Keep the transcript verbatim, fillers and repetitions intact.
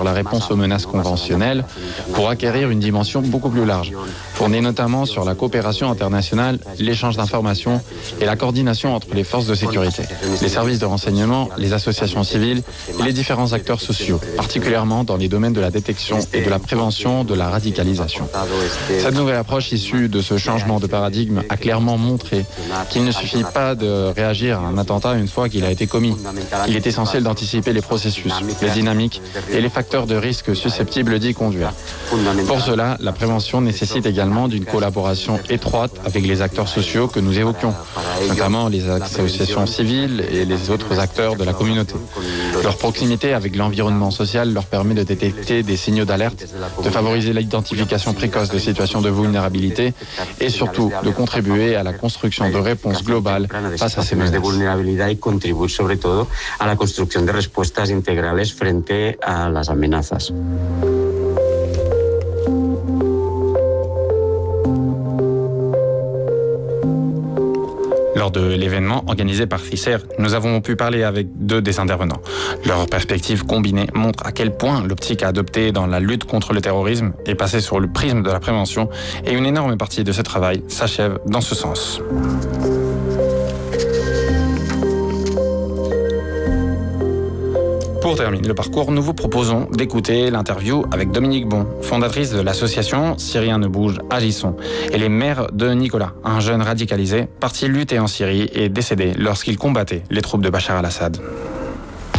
la réponse aux menaces conventionnelles pour acquérir une dimension beaucoup plus large, tournée notamment sur la coopération internationale, l'échange d'informations et la coordination entre les forces de sécurité, les services de renseignement, les associations civiles et les différents acteurs sociaux, particulièrement dans les domaines de la détection et de la prévention de la radicalisation. Cette nouvelle approche issue de ce changement de paradigme a clairement montré qu'il ne suffit pas de réagir à un attentat une fois qu'il a été commis. Il est essentiel d'anticiper les processus, les dynamiques et les facteurs de risque susceptibles d'y conduire. Pour cela, la prévention nécessite également d'une collaboration étroite avec les acteurs sociaux que nous évoquions, notamment les associations civiles et les autres acteurs de la communauté. Leur proximité avec l'environnement social leur permet de détecter des signaux d'alerte, de favoriser l'identification précoce de situations de vulnérabilité et surtout de contribuer à la construction de réponses globales face à ces menaces. A la construcción de respuestas integrales frente a las amenazas. Lors de l'événement organisé par CICER, nous avons pu parler avec deux des intervenants. Leurs perspectives combinées montrent à quel point l'optique adoptée dans la lutte contre le terrorisme est passée sur le prisme de la prévention et une énorme partie de ce travail s'achève dans ce sens. Pour terminer le parcours, nous vous proposons d'écouter l'interview avec Dominique Bon, fondatrice de l'association Si rien ne bouge, agissons, et les mères de Nicolas, un jeune radicalisé, parti lutter en Syrie et décédé lorsqu'il combattait les troupes de Bachar al-Assad.